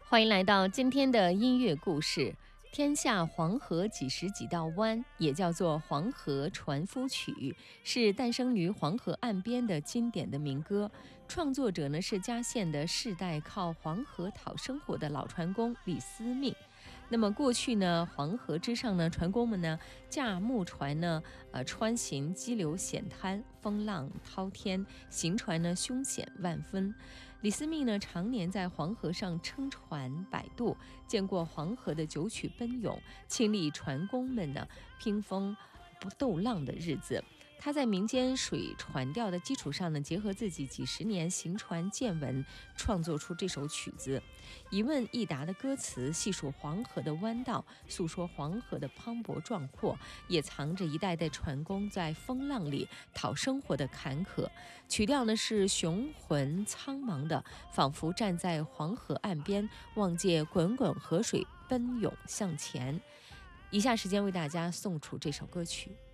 欢迎来到今天的音乐故事。天下黄河几时几道弯，也叫做《黄河船夫曲》，是诞生于黄河岸边的经典的民歌。创作者呢是嘉县的世代靠黄河讨生活的老船工李思命。那么过去呢，黄河之上呢，船工们呢驾木船呢，穿行激流险滩，风浪滔天，行船呢凶险万分。李思命呢常年在黄河上撑船摆渡，见过黄河的九曲奔涌，亲历船工们呢拼风不斗浪的日子。他在民间水船调的基础上呢，结合自己几十年行船见闻，创作出这首曲子。一问一答的歌词细数黄河的弯道，诉说黄河的磅礴壮阔，也藏着一代代船工在风浪里讨生活的坎坷。曲调呢是雄浑苍茫的，仿佛站在黄河岸边，望见滚滚河水奔涌向前。以下时间为大家送出这首歌曲。